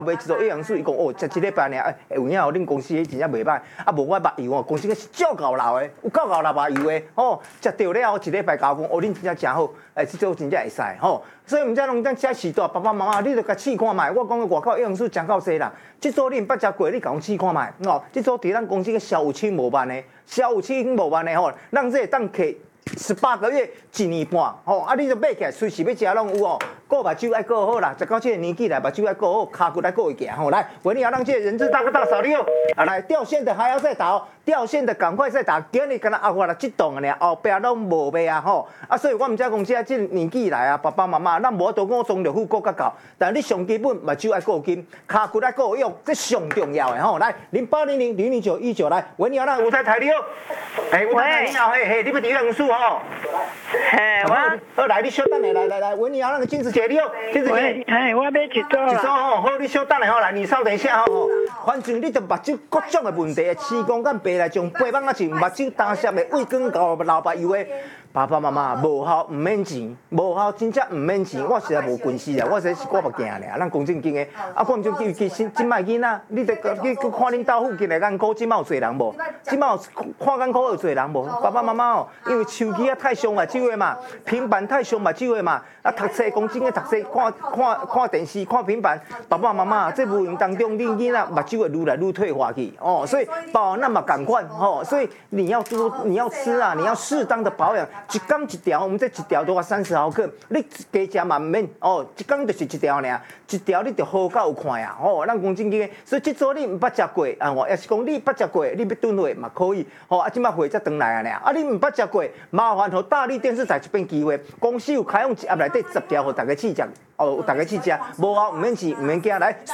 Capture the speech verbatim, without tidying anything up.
买一组营养素，伊讲哦，食一礼拜尔，哎，有影哦，恁公司迄真正袂歹，啊，无我肉油哦，公司个是足够流的，有够够流肉油的，哦，食着了后一礼拜交讲，哦，恁真正真好，哎，这组真正会使，吼，所以毋知拢咱遮时代，爸爸妈妈，你著甲试看卖，我讲个外口营养素真够济啦，这组恁捌食过，你甲阮试看卖，哦，这组伫咱公司个销有千无万的，销有千无万的吼，咱这会当摕十八个月、一年半，吼，啊，你著买起来，随时要食拢有哦。顾目睭爱顾好啦，食到这个年纪来，目睭爱顾好，骹骨爱顾会行吼。来，维尼亚让这个人质大哥大嫂你好，啊来掉线的还要再打哦，掉线的赶快再打，今日敢若后发来激动的呢，后壁拢无卖啊吼。啊，所以我们遮公司啊，这年纪来啊，爸爸妈妈，咱无多讲中药ful顾较够，但你上基本目睭爱顾筋，骹骨爱顾用，这上重要的吼。来，零八零零零零九一九来，维尼亚让吴太太你好，哎，吴太太你好，嘿嘿，你要营养素吼。 嘿，我好来，你稍等下，来来来，维尼亚那个金子姐你好，金子姐。 嘿，我要一组一组啦。 吼，好，你稍等下吼，来，你稍等一下吼。反正你着目睭各种的问题，青光眼白来从八蚊啊，从目睭干涩的、胃光高、流白油的。爸爸妈妈无效唔免钱，无效真正唔免钱。我实在无近视啊，我实是挂目镜尔，咱讲正经的。啊，我毋就尤其是即摆囡仔，你得去看恁兜附近的眼科，即摆有侪人无？即摆有看眼科有侪人无？爸爸妈妈哦，因为手机啊太伤目睭的嘛，平板太伤目睭的嘛，啊读册讲真的读册，看看看电视、看平板，爸爸妈妈这无形当中，恁囡仔目睭会愈来愈退化去哦，所以保那么赶快哦，所以你要多你要吃啊，你要适当的保养。一天一条，我们这一条都要三十毫克，你加食嘛唔免哦，一天就是一条尔，一条你就好到有看啊，哦，咱讲正经的，所以这组你唔捌食过啊，我要是讲你捌食过，你要炖货嘛可以，哦，啊，即摆货才转来啊尔，啊，你唔捌食过，麻烦和大力电视台这边机会，公司有开放一盒内底十条，互大家试食，哦，大家试食，无效唔免试，唔免惊来。